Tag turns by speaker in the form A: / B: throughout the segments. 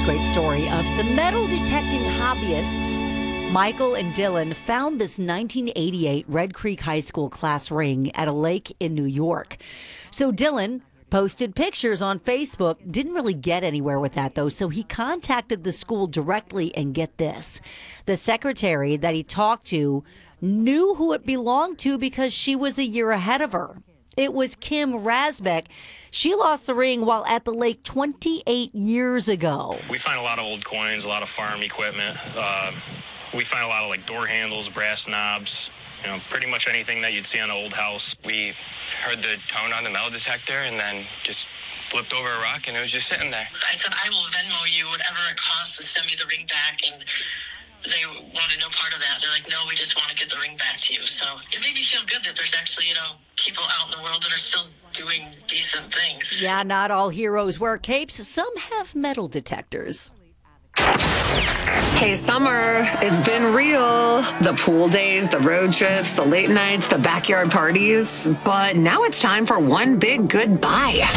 A: great story of some metal detecting hobbyists. Michael and Dylan found this 1988 Red Creek High School class ring at a lake in New York. So Dylan posted pictures on Facebook. Didn't really get anywhere with that, though, so he contacted the school directly, and get this. The secretary that he talked to knew who it belonged to because she was a year ahead of her. It was Kim Rasbeck. She lost the ring while at the lake 28 years ago.
B: We find a lot of old coins, a lot of farm equipment. We find a lot of like door handles, brass knobs, pretty much anything that you'd see on an old house.
C: We heard the tone on the metal detector and then just flipped over a rock and it was just sitting there.
D: I said, I will Venmo you whatever it costs to send me the ring back, and they wanted no part of that. They're like, no, we just want to get the ring back to you. So it made me feel good that there's actually, people out in the world that are still doing decent things.
A: Yeah, not all heroes wear capes. Some have metal detectors.
E: Hey, summer, it's been real. The pool days, the road trips, the late nights, the backyard parties. But now it's time for one big goodbye.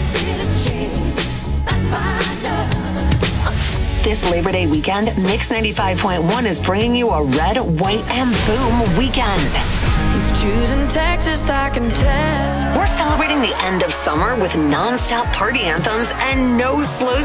E: This Labor Day weekend, Mix 95.1 is bringing you a red, white, and boom weekend.
F: He's choosing Texas, I can tell.
E: We're celebrating the end of summer with nonstop party anthems and no slow